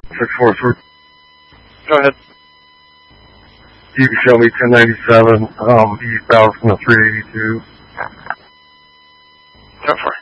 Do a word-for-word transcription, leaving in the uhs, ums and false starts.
six four three. Go ahead. You can show me ten ninety-seven, um, eastbound from the three eighty-two. Go for it.